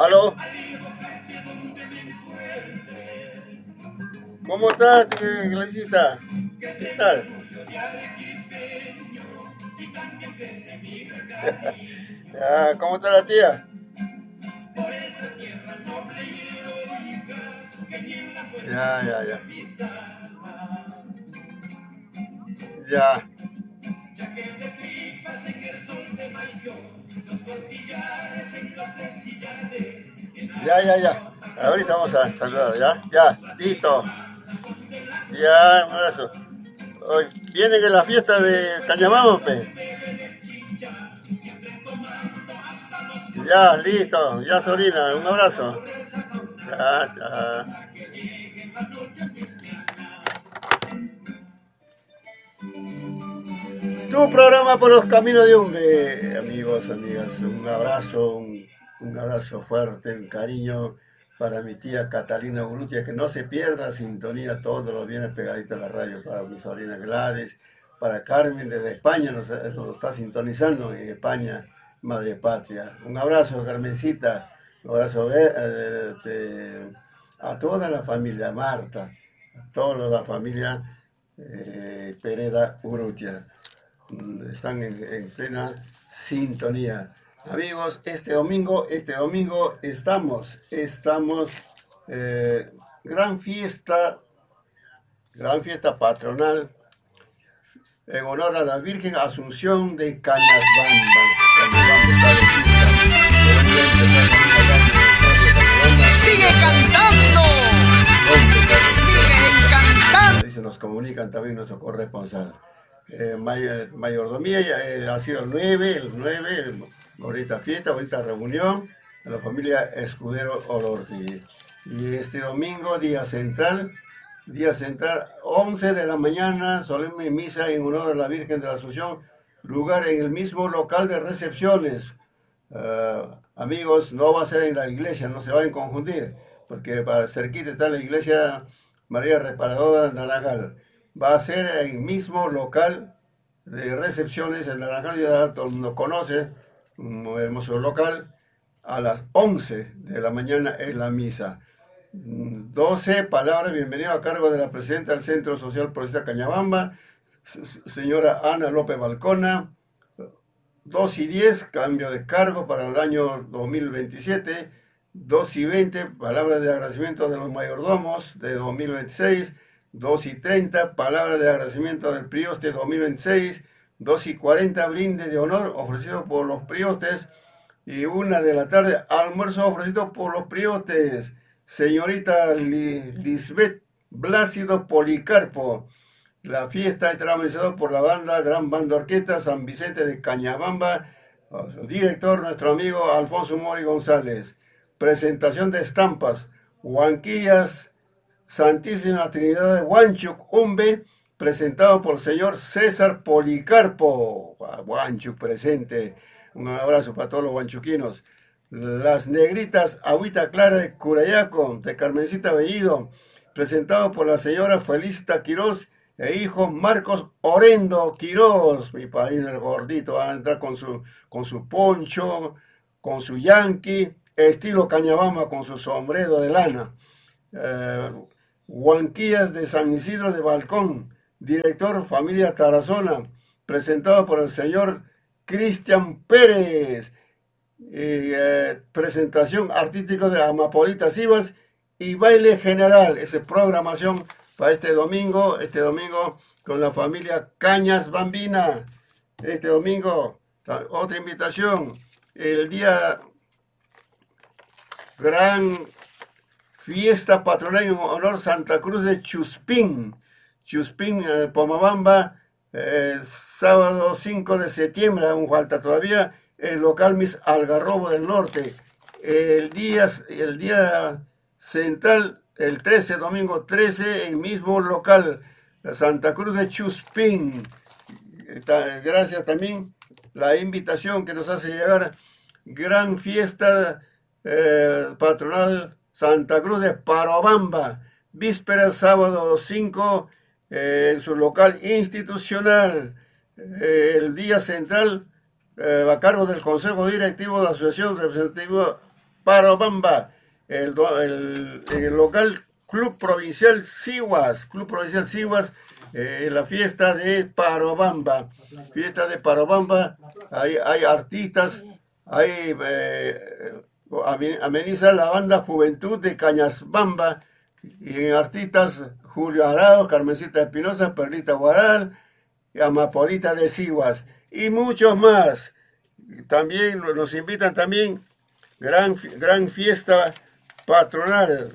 Aló. ¿Cómo estás, Iglesita? ¿Qué tal? ¿Cómo está la tía? Ya. Ya. Ya. Ahorita vamos a saludar, ¿ya? Ya, listo. Ya, un abrazo. Hoy vienen en la fiesta de Cañamamo, pe. Ya, listo. Ya, sobrina, un abrazo. Ya. Tu programa por los caminos de Umbe, amigos, amigas. Un abrazo fuerte, un cariño para mi tía Catalina Urrutia, que no se pierda sintonía todos los viernes pegadito a la radio, para mi sobrina Gladys, para Carmen desde España, nos está sintonizando en España, madre patria. Un abrazo, Carmencita, un abrazo a toda la familia Marta, a toda la familia Pereda Urrutia. Están en plena sintonía. Amigos, este domingo estamos gran fiesta patronal en honor a la Virgen Asunción de Cañabamba. ¡Sigue cantando! ¡Sigue cantando! Dice, nos comunican también nuestro corresponsal. Mayordomía ha sido el 9, bonita fiesta, bonita reunión de la familia Escudero Olortegui. Y este domingo, día central, 11 de la mañana, solemne misa en honor a la Virgen de la Asunción, lugar en el mismo local de recepciones. Amigos, no va a ser en la iglesia, no se vayan a confundir, porque para cerquita está la iglesia María Reparadora Naranjal. Va a ser en el mismo local de recepciones, el Naranjal, ya todo el mundo conoce, un hermoso local. A las 11 de la mañana es la misa. 12 palabras, bienvenido a cargo de la presidenta del Centro Social Progresista Cañabamba, señora Ana López Balcona. 2:10, cambio de cargo para el año 2027. 2:20, palabras de agradecimiento de los mayordomos de 2026. 2:30, palabra de agradecimiento del Prioste 2026. 2:40, brinde de honor ofrecido por los priostes. Y 1 de la tarde, almuerzo ofrecido por los priostes. Señorita Lisbeth Blácido Policarpo. La fiesta estará organizada por la Gran Banda Orquesta San Vicente de Cañabamba. Su director, nuestro amigo Alfonso Mori González. Presentación de estampas, Huanquillas, Santísima Trinidad de Huanchuc, Umbe, presentado por el señor César Policarpo. Huanchuc presente. Un abrazo para todos los huanchuquinos. Las Negritas, Agüita Clara de Curayaco, de Carmencita Bellido, presentado por la señora Felicita Quirós e hijo Marcos Orendo Quirós. Mi padrino el gordito va a entrar con su poncho, con su yanqui, estilo Cañabamba, con su sombrero de lana. Huanquillas de San Isidro de Balcón, director familia Tarazona, presentado por el señor Cristian Pérez. Presentación artística de Amapolita Sivas y baile general. Esa es programación para este domingo con la familia Cañas Bambina. Este domingo, otra invitación, el día gran fiesta patronal en honor Santa Cruz de Chuspín, Pomabamba, sábado 5 de septiembre, aún falta todavía, el local Mis Algarrobo del Norte. El día central, el 13, domingo 13, el mismo local, Santa Cruz de Chuspín. Gracias también la invitación que nos hace llegar, gran fiesta patronal Santa Cruz de Parobamba, víspera sábado 5, en su local institucional. El día central a cargo del Consejo Directivo de la Asociación Representativa Parobamba, el local Club Provincial Sihuas, la fiesta de Parobamba. Fiesta de Parobamba, hay artistas, ameniza la banda Juventud de Cañasbamba, y en artistas Julio Arao, Carmencita Espinosa, Perlita Guaral, Amapolita de Sihuas, y muchos más. También nos invitan también gran fiesta patronal,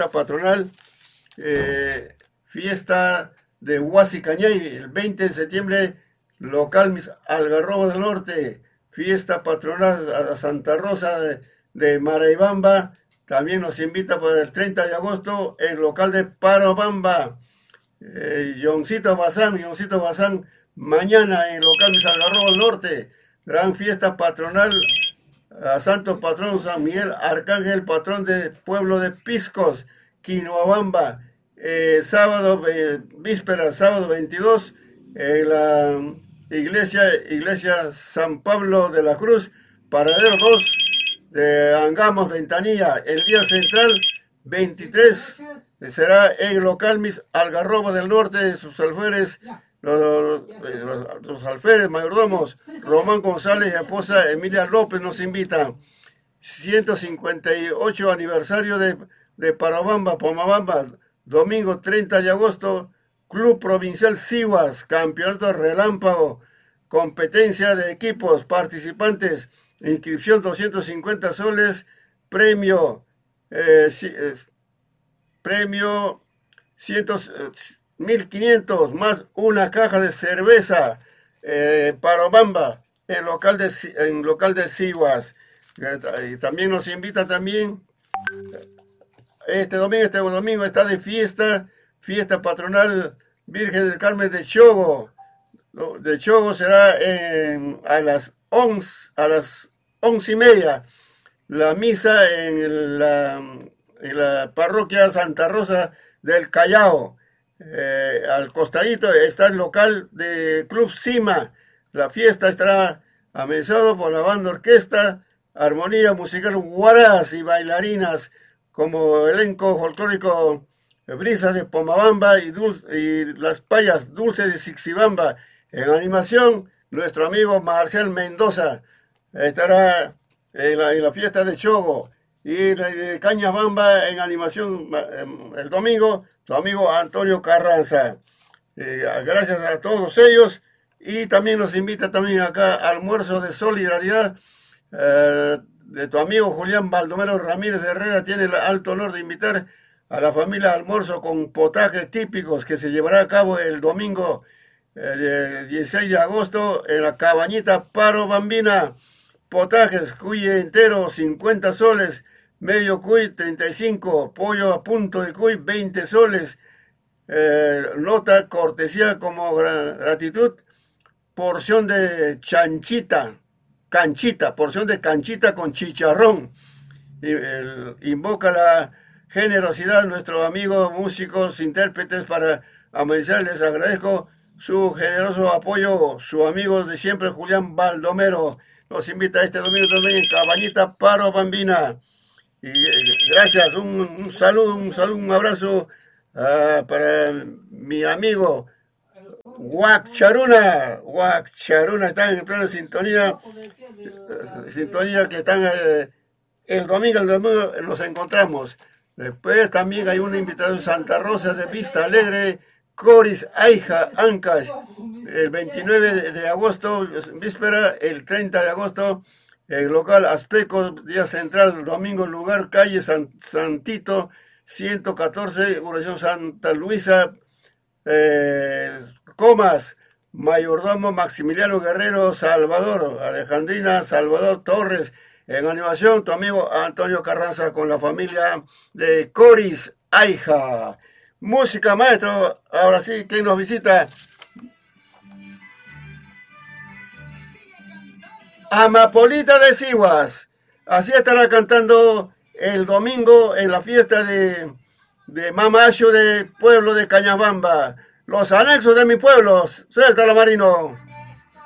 fiesta de Huasi Cañay, el 20 de septiembre, local Mis Algarrobo del Norte, fiesta patronal a Santa Rosa de Maraibamba. También nos invita para el 30 de agosto el local de Parobamba. Yoncito Bazán, mañana en local Mis Algarrobo del Norte. Gran fiesta patronal a Santo Patrón San Miguel Arcángel, patrón del pueblo de Piscos, Quinoabamba. Víspera, sábado 22, en la iglesia San Pablo de la Cruz, paradero 2 de Angamos, Ventanilla. El día central 23 será el local Mis Algarrobo del Norte, sus alférez, los alférez mayordomos Román González y esposa Emilia López nos invitan. 158 aniversario de Parobamba, Pomabamba, domingo 30 de agosto, Club Provincial Sihuas, campeonato relámpago, competencia de equipos, participantes, inscripción 250 soles, premio 1.500 más una caja de cerveza, Parobamba, en local de Sihuas. Y también nos invita también este domingo está de fiesta patronal Virgen del Carmen de Chogo. De Chogo será a las 11:30 la misa en la parroquia Santa Rosa del Callao. Al costadito está el local de Club Cima. La fiesta estará amenizado por la banda orquesta, armonía musical guaras y bailarinas como elenco folclórico Brisa de Pomabamba y las payas Dulce de Sixibamba. En animación, nuestro amigo Marcial Mendoza estará en la fiesta de Chogo, y de Cañabamba en animación el domingo, tu amigo Antonio Carranza. Gracias a todos ellos, y también nos invita también acá almuerzo de solidaridad de tu amigo Julián Baldomero Ramírez Herrera. Tiene el alto honor de invitar a la familia almuerzo con potajes típicos que se llevará a cabo el domingo 16 de agosto en la cabañita Parobambina. Potajes, cuy entero 50 soles, medio cuy 35, pollo a punto de cuy 20 soles. Nota cortesía como gratitud, porción de porción de canchita con chicharrón. Invoca la generosidad de nuestros amigos músicos, intérpretes para amenizar. Les agradezco su generoso apoyo. Su amigo de siempre, Julián Baldomero, nos invita este domingo también en Cabañita Parobambina. Y gracias, un saludo, un abrazo para mi amigo Huacharuna, están en plena sintonía que están el domingo nos encontramos. Después también hay una invitación Santa Rosa de Vista Alegre, Coris Aija Ancash, el 29 de agosto, víspera, el 30 de agosto, el local Azpeco, día central, domingo, lugar, calle Santito, 114, Oración Santa Luisa, Comas, mayordomo Maximiliano Guerrero Salvador, Alejandrina Salvador Torres. En animación, tu amigo Antonio Carranza con la familia de Coris Aija. Música, maestro. Ahora sí, ¿quién nos visita? Amapolita de Sihuas. Así estará cantando el domingo en la fiesta de Mamacho del pueblo de Cañabamba. Los anexos de mi pueblo. Suéltalo, Marino.